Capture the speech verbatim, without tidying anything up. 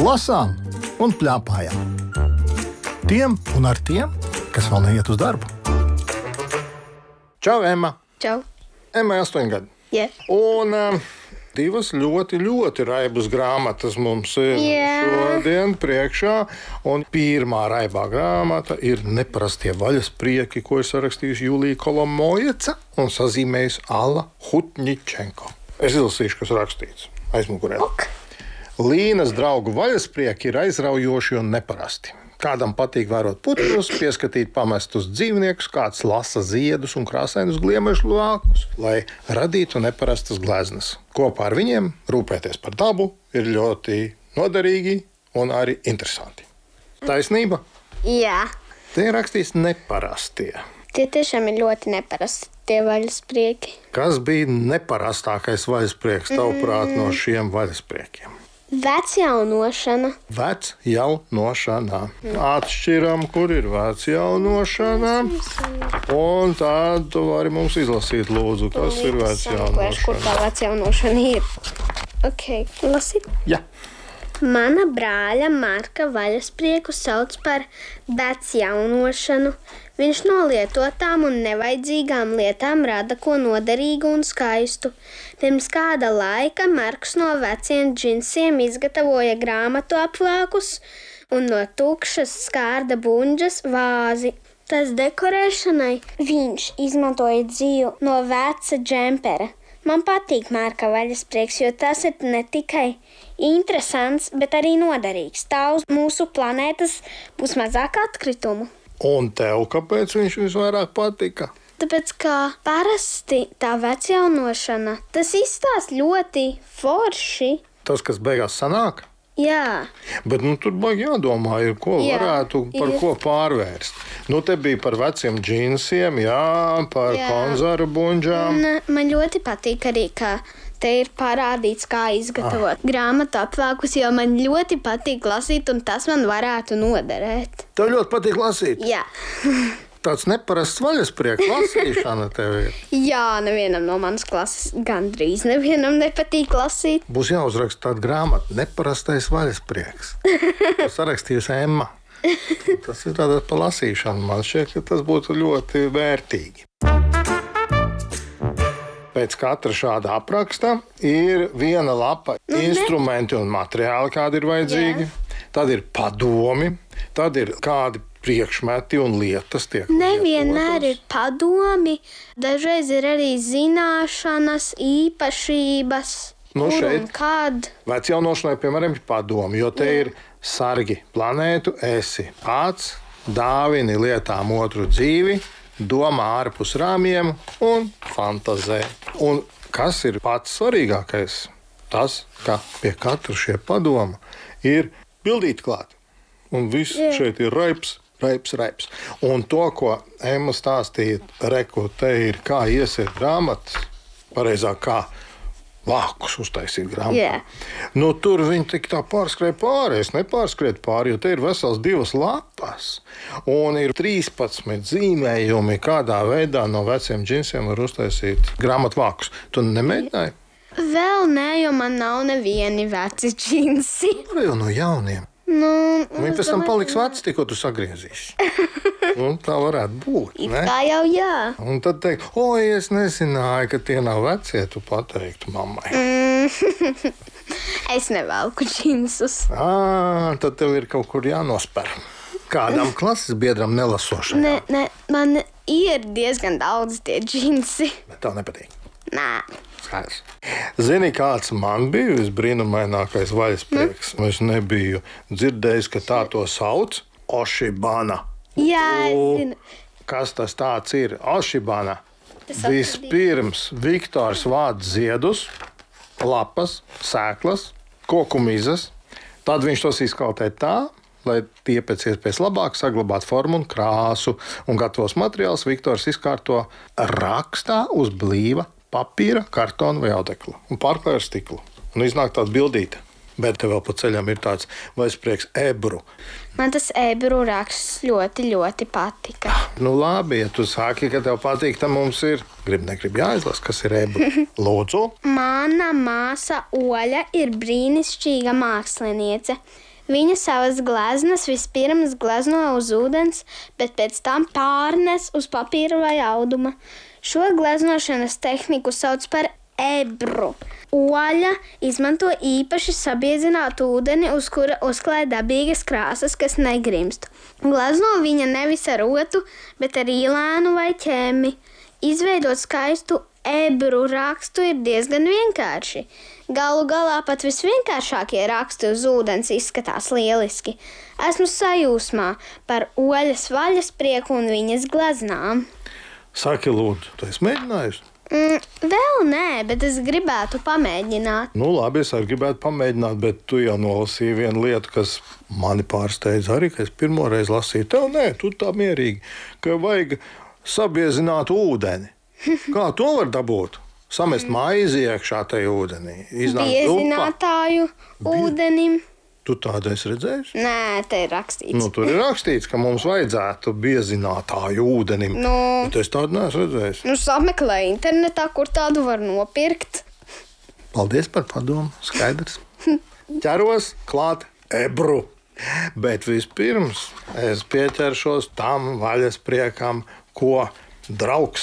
lasām un pļāpājam. Tiem un ar tiem, kas vēl neiet uz darbu. Čau, Emma! Čau! Emmai astoņi gadi. Yeah. Un um, divas ļoti, ļoti raibas grāmatas mums ir Jā. šodien priekšā. Un pirmā raibā grāmata ir Neparastie vaļasprieki, ko ir sarakstījusi Julija Kolomojeca un sazīmējusi Alla Hutņičenko. Es izlasīšu, kas rakstīts aizmugurē. Ok. Līnas draugu vaļasprieki ir aizraujoši un neparasti. Kādam patīk vērot putnus, pieskatīt pamestus dzīvniekus, kāds lasa ziedus un krāsainus gliemežu lākus, lai radītu neparastas gleznas. Kopā ar viņiem rūpēties par dabu ir ļoti noderīgi un arī interesanti. Taisnība? Jā. Te ir rakstīts neparastie. Tie tiešām ir ļoti neparasti, tie vaļasprieki. Kas bija neparastākais vaļasprieks, tavuprāt, no šiem vaļaspriekiem? Vecjaunošana. Vecjaunošana. Atšķiram, kur ir vecjaunošana. Un tad tu vari mums izlasīt, lūdzu, kas ir Kur vecjaunošana. tā vecjaunošana ir? Ok, lasīt. Jā. Mana brāļa Marka vaļasprieku sauc par vecjaunošanu. Viņš no lietotām un nevajadzīgām lietām rada ko noderīgu un skaistu. Pirms kāda laika Marks no veciem džinsiem izgatavoja grāmatu apvākus un no tukšas skārda buņģas vāzi. Tas dekorēšanai viņš izmantoja dzīvu no veca džempera. Man patīk Marka vaļasprieks, jo tas ir ne tikai interesants, bet arī noderīgs. Tā uz mūsu planētas būs mazāk atkritumu. Un tev, kāpēc viņš visvairāk patika? Tāpēc, kā parasti tā vecjaunošana, tas izstāsta ļoti forši. Tas, kas beigās sanāk? Jā. Bet nu, tur baigi jādomā, ir, ko Jā, varētu par ir. ko pārvērst. Nu, te bija par veciem džinsiem, jā, par Jā. konzervu buņģām. Un man ļoti patīk arī, ka te ir parādīts, kā izgatavot ah. grāmatu apvākus, jo man ļoti patīk lasīt, un tas man varētu noderēt. Tev ļoti patīk lasīt. Jā. Tāds neparasts vaļasprieks lasīšana tev ir. Jā, nevienam no manas klases gandrīz nevienam nepatīk lasīt. Būs jāuzraksta tāda grāmata, neparastais vaļasprieks. To sarakstījusi Emma. Tas ir tāds pa lasīšanu. Man šķiet, ka tas būtu ļoti vērtīgi. Pēc katra šāda apraksta ir viena lapa Nu, ne- instrumenti un materiāli, kādi ir vajadzīgi. Tad ir padomi, tad ir kādi priekšmeti un lietas tiek Nevienmēr lietotas. ir padomi, dažreiz ir arī zināšanas, īpašības. Nu, kur šeit. un kad. Vecjaunošanai, piemēram, ir padomi, jo te ir sargi planētu, esi pats, dāvini lietām otru dzīvi, domā ārpus rāmjiem un fantazē. Un kas ir pats svarīgākais? Tas, ka pie katra šie padoma ir bildīti klāt. Un viss Jā. šeit ir raips, raips, raips. Un to, ko Emma stāstīja, reku, te ir kā iesiet grāmatas, pareizāk kā vākus uztaisīt grāmatā. Jā. Nu, tur viņi tik tā pārskrēja pāri, es nepārskrētu pāri, jo te ir vesels divas lapas. Un ir trīspadsmit zīmējumi, kādā veidā no veciem džinsiem var uztaisīt grāmatu vākus. Tu nemēģināji? Vēl nē, jo man nav nevieni veci džinsi. Tur jau no jauniem. Nu, Viņi es pēc tam domāju, paliks veci, tikko tu sagriezīsi. Un tā varētu būt, it ne? kā jau jā. Un tad teikt, oi, es nezināju, ka tie nav vecie, tu pateiktu mammai. Mm. Es nevelku džinsus. Ā, tad tev ir kaut kur jānosper. Kādam klases biedram nelasošajam. Ne, ne, man ir diezgan daudz tie džinsi. Bet tev nepatīk. Nē. Skaidrs. Zini, kāds man bija visbrīnumainākais vaļasprieks? Es nebiju dzirdējis, ka tā to sauc. Ošibana. Jā, es U, zinu. Kas tas tāds ir? Ošibana. Tas Vispirms Viktors vāc ziedus, lapas, sēklas, koku mizas. Tad viņš tos izkautē tā, lai tie pēc iespējas labāk saglabātu formu un krāsu. Un gatavos materiālus Viktors izkārto rakstā uz blīva, papīra, kartona vai audekla un pārklāj ar stiklu. Un iznāk tāda bildīte. Bet te vēl pa ceļam ir tāds vaļasprieks ebru. Man tas ebru raksts ļoti, ļoti patika. Nu labi, ja tu sāki, ka tev patīk, tad mums ir grib, negrib jāizlas, kas ir ebru. Lūdzu. Mana māsa Oļa ir brīnišķīga māksliniece. Viņa savas gleznas vispirms glezno uz ūdens, bet pēc tam pārnes uz papīra vai auduma. Šo gleznošanas tehniku sauc par ebru. Oļa izmanto īpaši sabiezinātu ūdeni, uz kura uzklāj dabīgas krāsas, kas negrimst. Glezno viņa nevis ar rotu, bet ar īlēnu vai ķēmi. Izveidot skaistu ebru rakstu ir diezgan vienkārši. Galu galā pat visvienkāršākie raksti uz ūdens izskatās lieliski. Esmu sajūsmā par Oļas vaļasprieku un viņas gleznām. Saki, lūdzu, tu esi mēģinājusi? Mm, vēl nē, bet es gribētu pamēģināt. Nu, labi, es arī gribētu pamēģināt, bet tu jau nolasīji vienu lietu, kas mani pārsteidz arī, ka es pirmo reizi lasīju. Tev nē, tu tā mierīgi, ka vajag sabiezināt ūdeni. Kā to var dabūt? Samest maizi iekšā tajā ūdenī. Biezinātāju ūdenim. Tu tādu esi redzējis? Nē, te ir rakstīts. Nu, tur ir rakstīts, ka mums vajadzētu biezinātāju ūdenim. Nu, bet es tādu neesmu redzējis. Nu, sameklēju internetā, kur tādu var nopirkt. Paldies par padomu. Skaidrs. Ķeros klāt ebru. Bet vispirms es pieķeršos tam vaļaspriekam, ko draugs